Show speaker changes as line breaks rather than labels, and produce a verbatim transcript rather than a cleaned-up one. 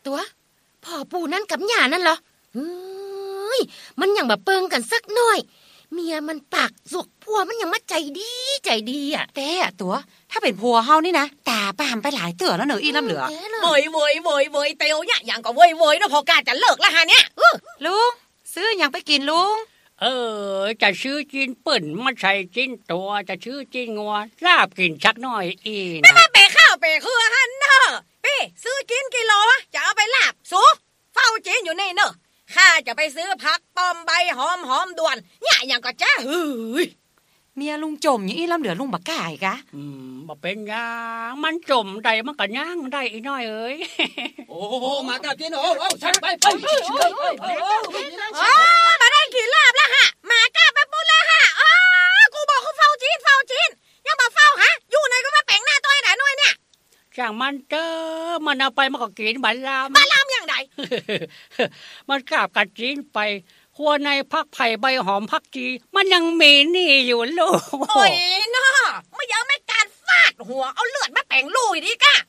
ตัวพ่อปู่นั่นกับหย่านั่นเหรอเฮ้ยมันยังแบบเปิงกันสักหน่อยเมียมันปากสวกผัวมันยังมาใจดีใจดีอ่ะ
แต่อะตัวถ้าเป็นผัวเฮานี่นะตาปามไปหลายเตือแล้วเนอะอีลำเหลือ
เว้ยเว้ยเว้ยเว้ยเตียวเนี่ยอย่างก็เว้ยเว้ยเนาะพอกาจะเลิกละฮะเนี่ย
ลุงซื้ออย่างไปกินลุง
เออจะซื้อจีนเปิ่นมาใส่จีนตัวจะซื้อจีนงัวลาบกินชักน้อยอีนะ
ไม่มาเปข้าวเปคือหันเนอะพี่ซื้อจีนกิโลจะเอาไปลาบสูเฝ้าจีนอยู่นี่เนอะข้าจะไปซื้อผักป้อมใบหอมหอมด่วนเนี่ยอย่างก็จ้าเฮ้ย
เมียลุงจมอย่างอีลำเหลือลุงบักกายกะ
อืมบ่เป็นยามันจมได้มันก็ย่างได้อีน้อยเอ้ย
โอ้มากากินโอ้โอ้ฉันไปไป
อ๋อมาได้กี่ลาบแล้วฮะมากาไปปุ๊บแล้วฮะอ๋อกูบอกเขาเฝ้าจีนเฝ้าจีนยังมาเฝ้าฮะอยู่ไหนก็มาแปลงหน้าตัวให้หน่อยหน่อยเนี่ย
ช่างมันเจอมันเอาไปมันก็กินบัลลาม
บัลลามอย่างไร
มันกราบกัดจีนไปหัวในพักไผ่ใบหอมพักจีมันยังมีนี่อยู่ลูก
โอ้ยเนาะไม่ยังไม่การฟาดหัวเอาเลือดมาแปลงลุยดิกะ